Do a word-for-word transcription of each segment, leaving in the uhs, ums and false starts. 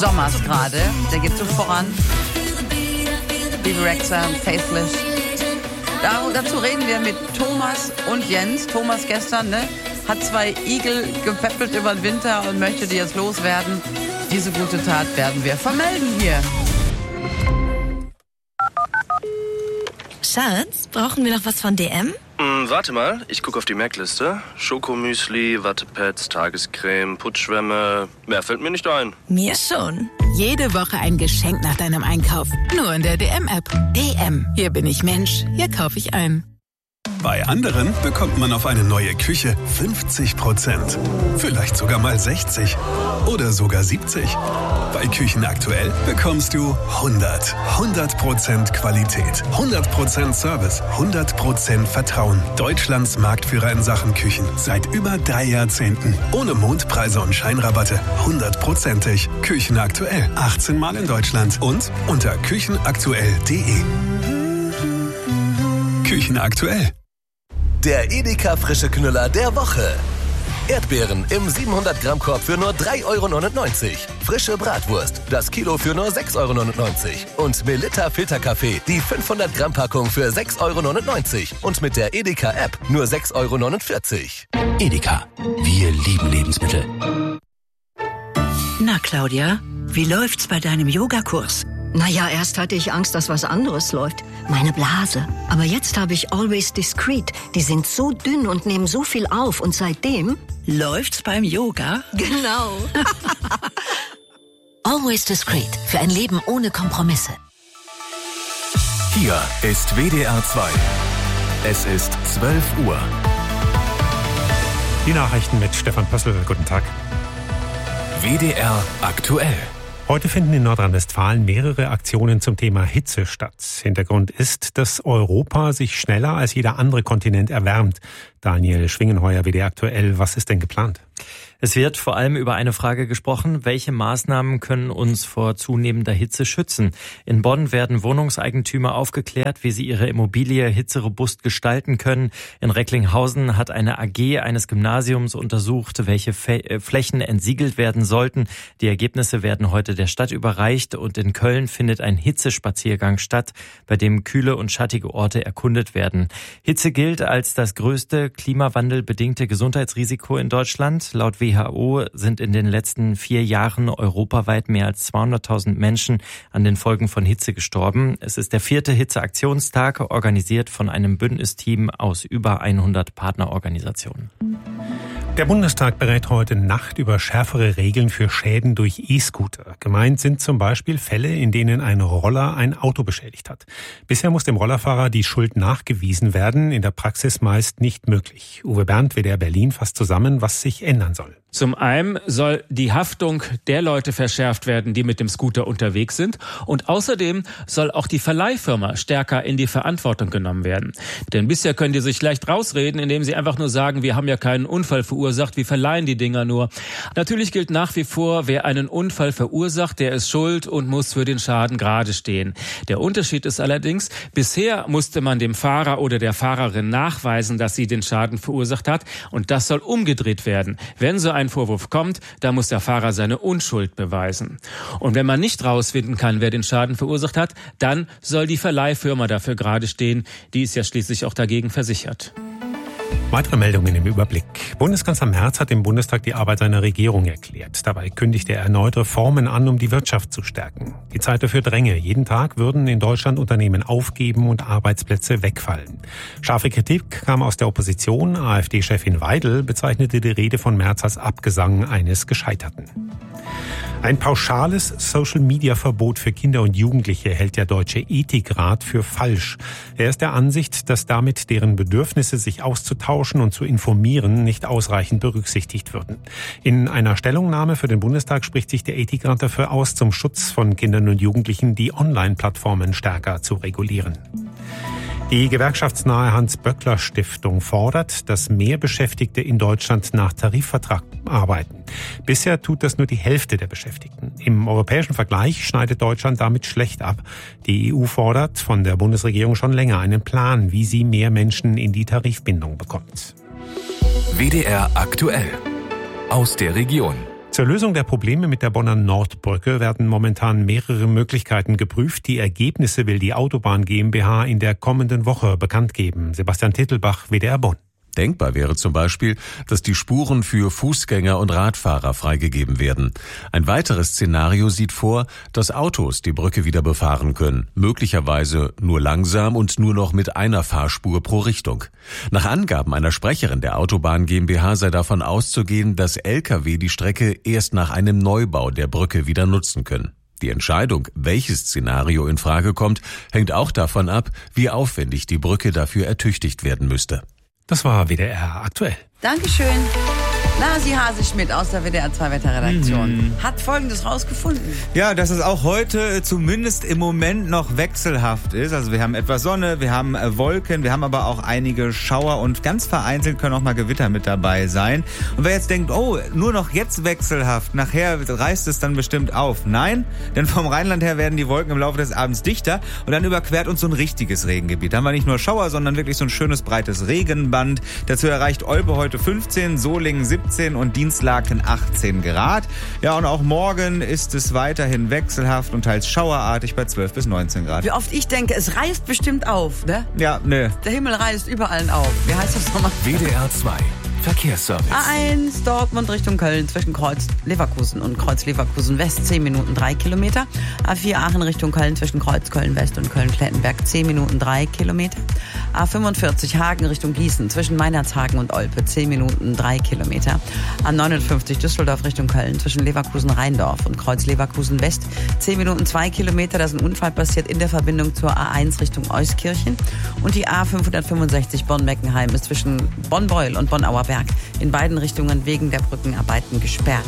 Sommers gerade, der geht so voran. Bebe Rexha, Faithless. Da, dazu reden wir mit Thomas und Jens. Thomas gestern, ne, hat zwei Igel gepäppelt über den Winter und möchte die jetzt loswerden. Diese gute Tat werden wir vermelden hier. Schatz, brauchen wir noch was von D M? Hm, warte mal, ich gucke auf die Merkliste. Schokomüsli, Wattepads, Tagescreme, Putzschwämme. Mehr fällt mir nicht ein. Mir schon. Jede Woche ein Geschenk nach deinem Einkauf. Nur in der D M-App. D M. Hier bin ich Mensch. Hier kaufe ich ein. Bei anderen bekommt man auf eine neue Küche fünfzig Prozent. Vielleicht sogar mal sechzig. Oder sogar siebzig. Bei Küchen aktuell bekommst du hundert. hundert Prozent Qualität. hundert Prozent Service. hundert Prozent Vertrauen. Deutschlands Marktführer in Sachen Küchen. Seit über drei Jahrzehnten. Ohne Mondpreise und Scheinrabatte. hundertprozentig. Küchen aktuell. achtzehn Mal in Deutschland. Und unter küchenaktuell punkt de. Küchen aktuell. Der Edeka frische Knüller der Woche. Erdbeeren im siebenhundert Gramm Korb für nur drei Euro neunundneunzig. Frische Bratwurst, das Kilo für nur sechs Euro neunundneunzig. Und Melitta Filterkaffee, die fünfhundert Gramm Packung für sechs Euro neunundneunzig. Und mit der Edeka App nur sechs Euro neunundvierzig. Edeka, wir lieben Lebensmittel. Na Claudia, wie läuft's bei deinem Yogakurs? Naja, erst hatte ich Angst, dass was anderes läuft. Meine Blase. Aber jetzt habe ich Always Discreet. Die sind so dünn und nehmen so viel auf. Und seitdem... Läuft's beim Yoga? Genau. Always Discreet. Für ein Leben ohne Kompromisse. Hier ist W D R zwei. Es ist zwölf Uhr. Die Nachrichten mit Stefan Pössl. Guten Tag. W D R aktuell. Heute finden in Nordrhein-Westfalen mehrere Aktionen zum Thema Hitze statt. Hintergrund ist, dass Europa sich schneller als jeder andere Kontinent erwärmt. Daniel Schwingenheuer, W D R aktuell. Was ist denn geplant? Es wird vor allem über eine Frage gesprochen: Welche Maßnahmen können uns vor zunehmender Hitze schützen? In Bonn werden Wohnungseigentümer aufgeklärt, wie sie ihre Immobilie hitzerobust gestalten können. In Recklinghausen hat eine A G eines Gymnasiums untersucht, welche Flächen entsiegelt werden sollten. Die Ergebnisse werden heute der Stadt überreicht. Und in Köln findet ein Hitzespaziergang statt, bei dem kühle und schattige Orte erkundet werden. Hitze gilt als das größte klimawandelbedingte Gesundheitsrisiko in Deutschland. Laut W H O sind in den letzten vier Jahren europaweit mehr als zweihunderttausend Menschen an den Folgen von Hitze gestorben. Es ist der vierte Hitzeaktionstag, organisiert von einem Bündnisteam aus über hundert Partnerorganisationen. Der Bundestag berät heute Nacht über schärfere Regeln für Schäden durch E-Scooter. Gemeint sind zum Beispiel Fälle, in denen ein Roller ein Auto beschädigt hat. Bisher muss dem Rollerfahrer die Schuld nachgewiesen werden, in der Praxis meist nicht möglich. Uwe Bernd, W D R Berlin, fasst zusammen, was sich ändern soll. Zum einen soll die Haftung der Leute verschärft werden, die mit dem Scooter unterwegs sind. Und außerdem soll auch die Verleihfirma stärker in die Verantwortung genommen werden. Denn bisher können die sich leicht rausreden, indem sie einfach nur sagen, wir haben ja keinen Unfall verursacht, wir verleihen die Dinger nur. Natürlich gilt nach wie vor, wer einen Unfall verursacht, der ist schuld und muss für den Schaden gerade stehen. Der Unterschied ist allerdings, bisher musste man dem Fahrer oder der Fahrerin nachweisen, dass sie den Schaden verursacht hat. Und das soll umgedreht werden. Wenn so ein Vorwurf kommt, da muss der Fahrer seine Unschuld beweisen. Und wenn man nicht rausfinden kann, wer den Schaden verursacht hat, dann soll die Verleihfirma dafür gerade stehen. Die ist ja schließlich auch dagegen versichert. Weitere Meldungen im Überblick. Bundeskanzler Merz hat im Bundestag die Arbeit seiner Regierung erklärt. Dabei kündigt er erneut Reformen an, um die Wirtschaft zu stärken. Die Zeit dafür dränge. Jeden Tag würden in Deutschland Unternehmen aufgeben und Arbeitsplätze wegfallen. Scharfe Kritik kam aus der Opposition. AfD-Chefin Weidel bezeichnete die Rede von Merz als Abgesang eines Gescheiterten. Ein pauschales Social-Media-Verbot für Kinder und Jugendliche hält der Deutsche Ethikrat für falsch. Er ist der Ansicht, dass damit deren Bedürfnisse, sich auszutauschen und zu informieren, nicht ausreichend berücksichtigt würden. In einer Stellungnahme für den Bundestag spricht sich der Ethikrat dafür aus, zum Schutz von Kindern und Jugendlichen die Online-Plattformen stärker zu regulieren. Die gewerkschaftsnahe Hans-Böckler-Stiftung fordert, dass mehr Beschäftigte in Deutschland nach Tarifvertrag arbeiten. Bisher tut das nur die Hälfte der Beschäftigten. Im europäischen Vergleich schneidet Deutschland damit schlecht ab. Die E U fordert von der Bundesregierung schon länger einen Plan, wie sie mehr Menschen in die Tarifbindung bekommt. W D R aktuell. Aus der Region. Zur Lösung der Probleme mit der Bonner Nordbrücke werden momentan mehrere Möglichkeiten geprüft. Die Ergebnisse will die Autobahn GmbH in der kommenden Woche bekannt geben. Sebastian Tittelbach, W D R Bonn. Denkbar wäre zum Beispiel, dass die Spuren für Fußgänger und Radfahrer freigegeben werden. Ein weiteres Szenario sieht vor, dass Autos die Brücke wieder befahren können, möglicherweise nur langsam und nur noch mit einer Fahrspur pro Richtung. Nach Angaben einer Sprecherin der Autobahn GmbH sei davon auszugehen, dass L K W die Strecke erst nach einem Neubau der Brücke wieder nutzen können. Die Entscheidung, welches Szenario in Frage kommt, hängt auch davon ab, wie aufwendig die Brücke dafür ertüchtigt werden müsste. Das war W D R aktuell. Dankeschön. Nasi Haseschmidt aus der W D R zwei Wetterredaktion mhm. hat Folgendes rausgefunden. Ja, dass es auch heute zumindest im Moment noch wechselhaft ist. Also wir haben etwas Sonne, wir haben Wolken, wir haben aber auch einige Schauer und ganz vereinzelt können auch mal Gewitter mit dabei sein. Und wer jetzt denkt, oh, nur noch jetzt wechselhaft, nachher reißt es dann bestimmt auf. Nein, denn vom Rheinland her werden die Wolken im Laufe des Abends dichter und dann überquert uns so ein richtiges Regengebiet. Da haben wir nicht nur Schauer, sondern wirklich so ein schönes breites Regenband. Dazu erreicht Olpe heute fünfzehn, Solingen siebzehn und Dienstlaken achtzehn Grad. Ja, und auch morgen ist es weiterhin wechselhaft und teils schauerartig bei zwölf bis neunzehn Grad. Wie oft ich denke, es reißt bestimmt auf, ne? Ja, ne. Der Himmel reißt überall auf. Wie heißt das nochmal? W D R zwei Verkehrsservice. A eins Dortmund Richtung Köln zwischen Kreuz Leverkusen und Kreuz Leverkusen West zehn Minuten drei Kilometer. A vier Aachen Richtung Köln zwischen Kreuz Köln West und Köln Klettenberg zehn Minuten drei Kilometer. A fünfundvierzig Hagen Richtung Gießen zwischen Meinerzhagen und Olpe zehn Minuten drei Kilometer. A neunundfünfzig Düsseldorf Richtung Köln zwischen Leverkusen Rheindorf und Kreuz Leverkusen West zehn Minuten zwei Kilometer. Da ist ein Unfall passiert in der Verbindung zur A eins Richtung Euskirchen. Und die A fünfhundertfünfundsechzig Bonn-Meckenheim ist zwischen Bonn-Beul und Bonn-Auerberg in beiden Richtungen wegen der Brückenarbeiten gesperrt.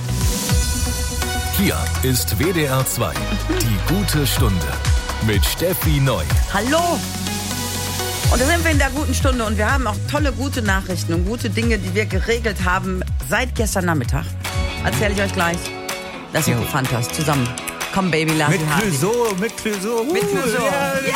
Hier ist W D R zwei, die gute Stunde mit Steffi Neu. Hallo! Und da sind wir in der guten Stunde und wir haben auch tolle, gute Nachrichten und gute Dinge, die wir geregelt haben seit gestern Nachmittag. Erzähle ich euch gleich. Das sind die Fantas zusammen. Komm, Baby, lass Mit Clouseau, mit Clouseau. Mit Clouseau. Ja.